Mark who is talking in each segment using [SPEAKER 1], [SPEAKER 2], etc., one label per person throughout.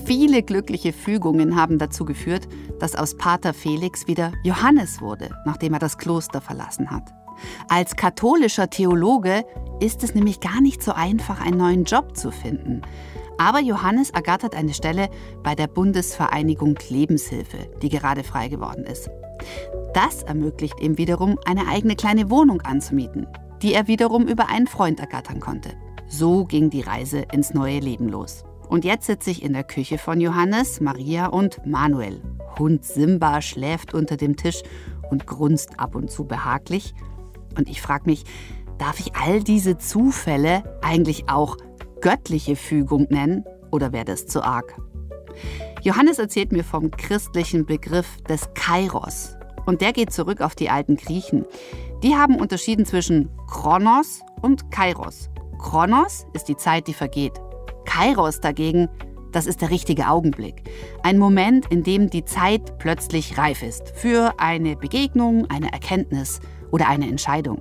[SPEAKER 1] Viele glückliche Fügungen haben dazu geführt, dass aus Pater Felix wieder Johannes wurde, nachdem er das Kloster verlassen hat. Als katholischer Theologe ist es nämlich gar nicht so einfach, einen neuen Job zu finden. Aber Johannes ergattert eine Stelle bei der Bundesvereinigung Lebenshilfe, die gerade frei geworden ist. Das ermöglicht ihm wiederum, eine eigene kleine Wohnung anzumieten, die er wiederum über einen Freund ergattern konnte. So ging die Reise ins neue Leben los. Und jetzt sitze ich in der Küche von Johannes, Maria und Manuel. Hund Simba schläft unter dem Tisch und grunzt ab und zu behaglich. Und ich frage mich, darf ich all diese Zufälle eigentlich auch göttliche Fügung nennen oder wäre das zu arg? Johannes erzählt mir vom christlichen Begriff des Kairos. Und der geht zurück auf die alten Griechen. Die haben unterschieden zwischen Chronos und Kairos. Chronos ist die Zeit, die vergeht. Kairos dagegen, das ist der richtige Augenblick. Ein Moment, in dem die Zeit plötzlich reif ist. Für eine Begegnung, eine Erkenntnis oder eine Entscheidung.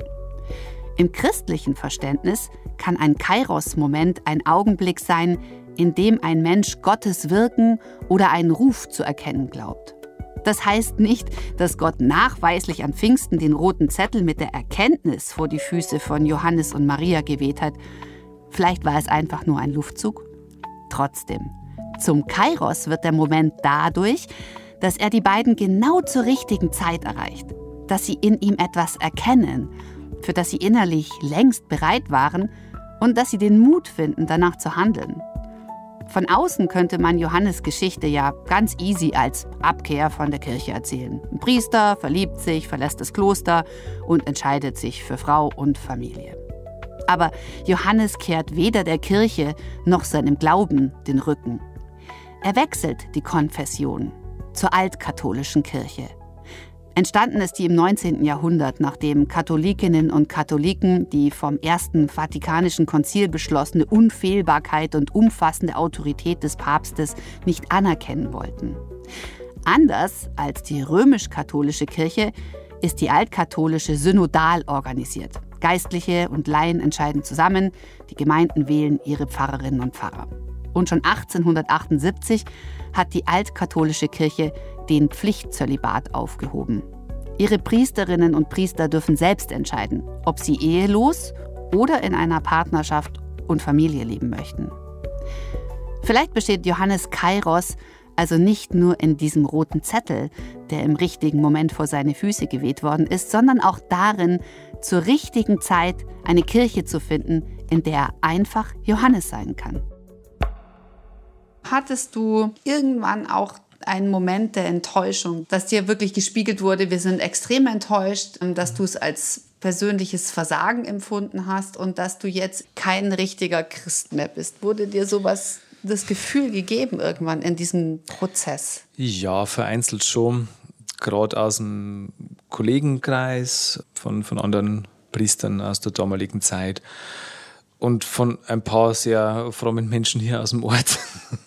[SPEAKER 1] Im christlichen Verständnis kann ein Kairos-Moment ein Augenblick sein, in dem ein Mensch Gottes Wirken oder einen Ruf zu erkennen glaubt. Das heißt nicht, dass Gott nachweislich an Pfingsten den roten Zettel mit der Erkenntnis vor die Füße von Johannes und Maria geweht hat. Vielleicht war es einfach nur ein Luftzug. Trotzdem, zum Kairos wird der Moment dadurch, dass er die beiden genau zur richtigen Zeit erreicht. Dass sie in ihm etwas erkennen, für das sie innerlich längst bereit waren und dass sie den Mut finden, danach zu handeln. Von außen könnte man Johannes' Geschichte ja ganz easy als Abkehr von der Kirche erzählen. Ein Priester verliebt sich, verlässt das Kloster und entscheidet sich für Frau und Familie. Aber Johannes kehrt weder der Kirche noch seinem Glauben den Rücken. Er wechselt die Konfession zur altkatholischen Kirche. Entstanden ist die im 19. Jahrhundert, nachdem Katholikinnen und Katholiken die vom Ersten Vatikanischen Konzil beschlossene Unfehlbarkeit und umfassende Autorität des Papstes nicht anerkennen wollten. Anders als die römisch-katholische Kirche ist die altkatholische synodal organisiert. Geistliche und Laien entscheiden zusammen, die Gemeinden wählen ihre Pfarrerinnen und Pfarrer. Und schon 1878 hat die altkatholische Kirche den Pflichtzölibat aufgehoben. Ihre Priesterinnen und Priester dürfen selbst entscheiden, ob sie ehelos oder in einer Partnerschaft und Familie leben möchten. Vielleicht besteht Johannes Kairos also nicht nur in diesem roten Zettel, der im richtigen Moment vor seine Füße geweht worden ist, sondern auch darin, zur richtigen Zeit eine Kirche zu finden, in der er einfach Johannes sein kann. Hattest du irgendwann auch einen Moment der Enttäuschung, dass dir wirklich gespiegelt wurde, wir sind extrem enttäuscht, dass du es als persönliches Versagen empfunden hast und dass du jetzt kein richtiger Christ mehr bist? Wurde dir sowas, das Gefühl gegeben irgendwann in diesem Prozess?
[SPEAKER 2] Ja, vereinzelt schon. Gerade aus dem Kollegenkreis, von anderen Priestern aus der damaligen Zeit und von ein paar sehr frommen Menschen hier aus dem Ort.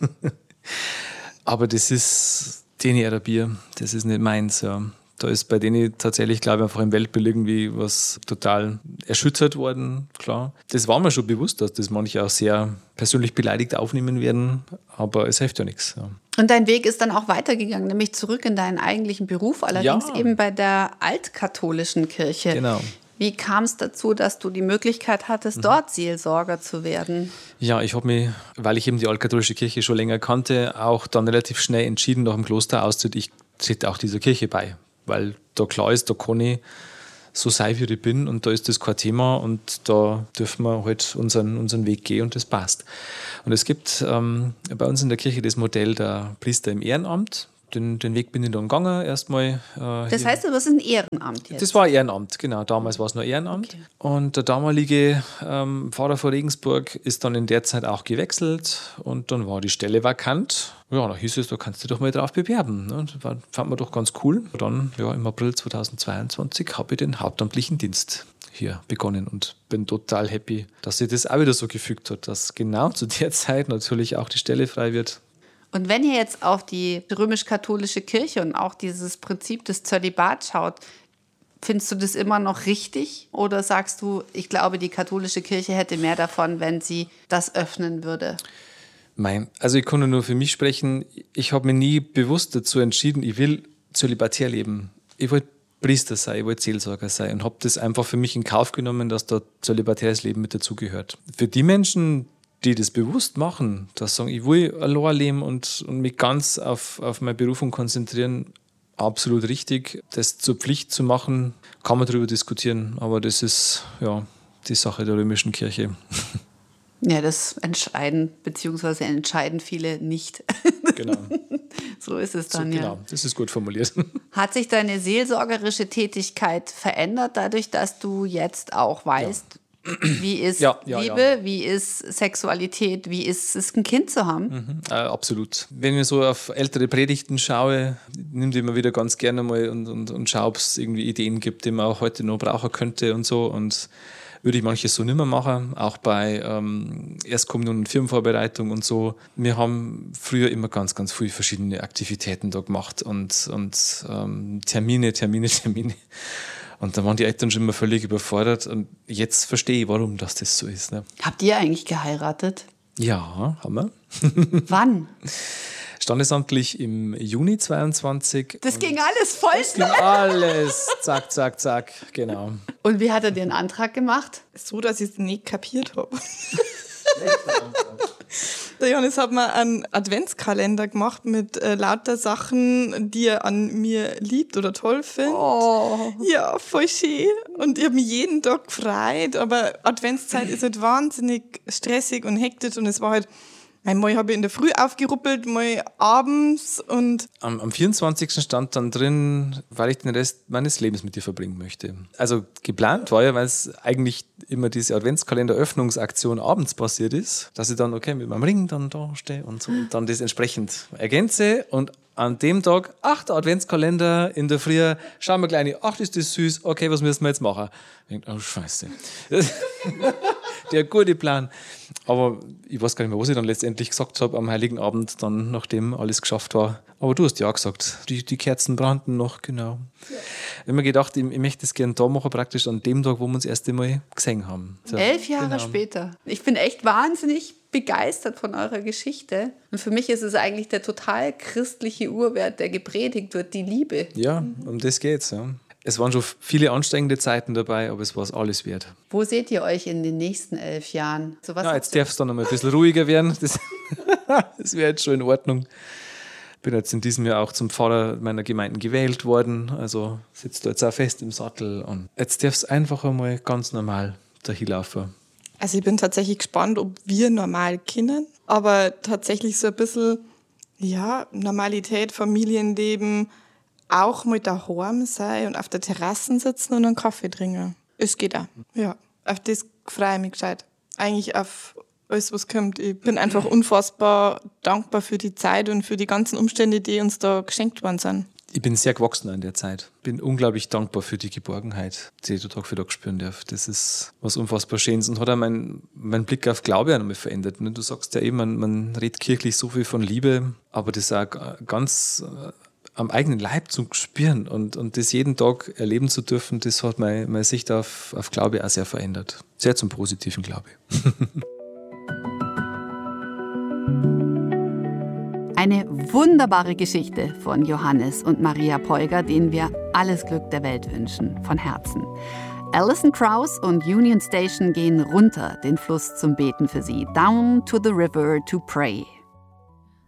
[SPEAKER 2] Aber das ist denen ihrer Bier, das ist nicht meins. Ja. Da ist bei denen tatsächlich, glaube ich, einfach im Weltbild irgendwie was total erschüttert worden, klar. Das war mir schon bewusst, dass das manche auch sehr persönlich beleidigt aufnehmen werden, aber es hilft ja nichts. Ja.
[SPEAKER 1] Und dein Weg ist dann auch weitergegangen, nämlich zurück in deinen eigentlichen Beruf, allerdings eben bei der altkatholischen Kirche.
[SPEAKER 2] Genau.
[SPEAKER 1] Wie kam es dazu, dass du die Möglichkeit hattest, dort Seelsorger zu werden?
[SPEAKER 2] Ja, ich habe mich, weil ich eben die altkatholische Kirche schon länger kannte, auch dann relativ schnell entschieden, nach dem Klosteraustritt, ich trete auch dieser Kirche bei. Weil da klar ist, da kann ich so sein, wie ich bin und da ist das kein Thema und da dürfen wir halt unseren Weg gehen und das passt. Und es gibt bei uns in der Kirche das Modell der Priester im Ehrenamt. Den Weg bin ich dann gegangen erstmal.
[SPEAKER 1] Das heißt, du bist ein Ehrenamt jetzt?
[SPEAKER 2] Das war Ehrenamt, genau. Damals war es nur Ehrenamt. Okay. Und der damalige Pfarrer von Regensburg ist dann in der Zeit auch gewechselt und dann war die Stelle vakant. Ja, da hieß es, da kannst du dich doch mal drauf bewerben. Ne? Das fand man doch ganz cool. Dann, ja, im April 2022 habe ich den hauptamtlichen Dienst hier begonnen und bin total happy, dass sich das auch wieder so gefügt hat, dass genau zu der Zeit natürlich auch die Stelle frei wird.
[SPEAKER 1] Und wenn ihr jetzt auf die römisch-katholische Kirche und auch dieses Prinzip des Zölibat schaut, findest du das immer noch richtig? Oder sagst du, ich glaube, die katholische Kirche hätte mehr davon, wenn sie das öffnen würde?
[SPEAKER 2] Also ich kann nur für mich sprechen. Ich habe mich nie bewusst dazu entschieden, ich will zölibatär leben. Ich wollte Priester sein, ich wollte Seelsorger sein und habe das einfach für mich in Kauf genommen, dass da zölibatäres Leben mit dazugehört. Für die Menschen, die das bewusst machen, dass sagen, ich will allein leben und mich ganz auf meine Berufung konzentrieren, absolut richtig. Das zur Pflicht zu machen, kann man darüber diskutieren, aber das ist ja die Sache der römischen Kirche.
[SPEAKER 1] Ja, das entscheiden viele nicht.
[SPEAKER 2] Genau.
[SPEAKER 1] So ist es dann,
[SPEAKER 2] Genau, das ist gut formuliert.
[SPEAKER 1] Hat sich deine seelsorgerische Tätigkeit verändert, dadurch, dass du jetzt auch weißt, wie ist Liebe, wie ist Sexualität, wie ist es, ein Kind zu haben?
[SPEAKER 2] Absolut. Wenn ich so auf ältere Predigten schaue, nehme ich immer wieder ganz gerne mal und schaue, ob es irgendwie Ideen gibt, die man auch heute noch brauchen könnte und so. Und würde ich manches so nicht mehr machen, auch bei Erstkommunion und Firmenvorbereitung und so. Wir haben früher immer ganz, ganz viele verschiedene Aktivitäten da gemacht und Termine. Und da waren die Eltern schon immer völlig überfordert. Und jetzt verstehe ich, warum das so ist. Ne?
[SPEAKER 1] Habt ihr eigentlich geheiratet?
[SPEAKER 2] Ja, haben wir.
[SPEAKER 1] Wann?
[SPEAKER 2] Standesamtlich im Juni 22.
[SPEAKER 1] Das ging alles voll schnell.
[SPEAKER 2] Alles, zack, zack, zack, genau.
[SPEAKER 1] Und wie hat er dir einen Antrag gemacht?
[SPEAKER 3] So, dass ich es nicht kapiert habe. Der Johannes hat mir einen Adventskalender gemacht mit lauter Sachen, die er an mir liebt oder toll findet.
[SPEAKER 1] Oh.
[SPEAKER 3] Ja, voll schön. Und ich habe mich jeden Tag gefreut, aber Adventszeit ist halt wahnsinnig stressig und hektisch und es war halt, einmal habe ich in der Früh aufgeruppelt, mal abends und...
[SPEAKER 2] Am 24. stand dann drin, weil ich den Rest meines Lebens mit dir verbringen möchte. Also geplant war ja, weil es eigentlich immer diese Adventskalender-Öffnungsaktion abends passiert ist, dass ich dann, mit meinem Ring dann da stehe und so und dann das entsprechend ergänze und an dem Tag, der Adventskalender in der Früh, schauen wir gleich, ist das süß, okay, was müssen wir jetzt machen? Ich denke, scheiße. Der gute Plan. Aber ich weiß gar nicht mehr, was ich dann letztendlich gesagt habe am Heiligen Abend, dann, nachdem alles geschafft war. Aber du hast ja gesagt, die Kerzen brannten noch, genau. Ja. Ich habe mir gedacht, ich möchte das gerne da machen, praktisch an dem Tag, wo wir uns das erste Mal gesehen haben. So,
[SPEAKER 1] 11 Jahre später. Ich bin echt wahnsinnig begeistert von eurer Geschichte. Und für mich ist es eigentlich der total christliche Urwert, der gepredigt wird, die Liebe.
[SPEAKER 2] Ja, um das geht's, ja. Es waren schon viele anstrengende Zeiten dabei, aber es war es alles wert.
[SPEAKER 1] Wo seht ihr euch in den nächsten 11 Jahren? So, was
[SPEAKER 2] jetzt darf es dann noch mal ein bisschen ruhiger werden. Das wäre jetzt schon in Ordnung. Ich bin jetzt in diesem Jahr auch zum Pfarrer meiner Gemeinden gewählt worden. Also sitzt da jetzt auch fest im Sattel. Und jetzt darf es einfach einmal ganz normal dahin laufen.
[SPEAKER 3] Also ich bin tatsächlich gespannt, ob wir normal kennen. Aber tatsächlich so ein bisschen, Normalität, Familienleben, auch mal daheim sein und auf der Terrasse sitzen und einen Kaffee trinken. Es geht auch. Ja, auf das freue ich mich gescheit. Eigentlich auf alles, was kommt. Ich bin einfach unfassbar dankbar für die Zeit und für die ganzen Umstände, die uns da geschenkt worden sind.
[SPEAKER 2] Ich bin sehr gewachsen in der Zeit. Bin unglaublich dankbar für die Geborgenheit, die ich Tag für Tag spüren darf. Das ist was unfassbar Schönes und hat auch mein Blick auf Glaube auch nochmal verändert. Du sagst ja eben, man redet kirchlich so viel von Liebe, aber das ist auch ganz am eigenen Leib zu spüren und das jeden Tag erleben zu dürfen, das hat meine Sicht auf Glaube auch sehr verändert. Sehr zum Positiven, glaube ich.
[SPEAKER 1] Eine wunderbare Geschichte von Johannes und Maria Polger, denen wir alles Glück der Welt wünschen, von Herzen. Alison Krauss und Union Station gehen runter den Fluss zum Beten für sie. Down to the river to pray.